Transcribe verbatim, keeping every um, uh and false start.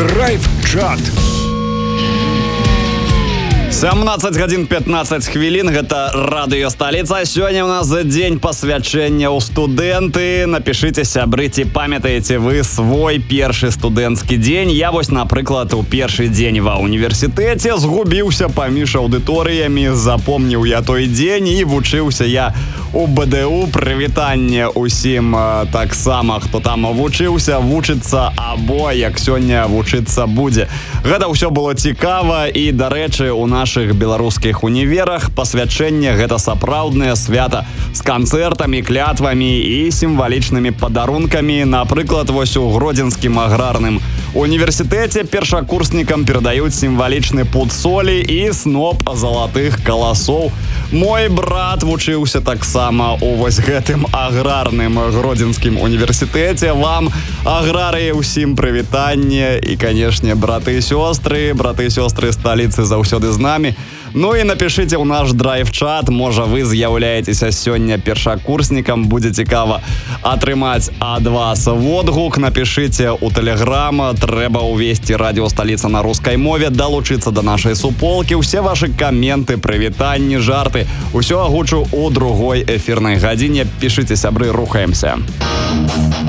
Драйв-чат. семнадцать гадзін пятнадцать хвілін, гэта радыё Сталіца. Сёння ў нас дзень пасвячэння ў студэнты. Напішыце, сябры, ці памятаеце вы свой першы студэнцкі дзень. Я вось, напрыклад, у першы дзень ва універсітэце згубіўся паміж аўдыторыямі. Запомніў я той дзень і вучыўся я у БДУ. Прывітанне ўсім таксама, хто там вучыўся, вучыцца або як сёння вучыцца будзе. Гэта ўсё было цікава і, дарэчы, у нашых беларускіх універах пасвячэнне гэта сапраўднае свята з канцэртамі, клятвамі і сімвалічнымі падарункамі. Напрыклад, вось у Гродзенскім аграрным універсітэце першакурснікам перадаюць сімвалічны пуд солі і сноп залатых каласоў. Мой брат вучыўся таксама у вось гэтым аграрным Гродзенскім універсітэце. Вам, аграрыі, усім прывітанне. І, канешне, браты і сёстры, браты і сёстры сталіцы заўсёды з намі. Ну і напішыце ў наш драйв-чат. Можа, вы з'яўляецеся сёння першакурснікам. Будзе цікава атрымаць ад вас водгук. Напішыце ў тэлеграм. Трэба ўвесці радыё Сталіца на рускай мове, далучыцца да нашай суполкі. Усе вашы каменты, прывітанні, жарты, усё агучу ў другой эфірнай гадзіне. Пішыце, сябры, рухаемся.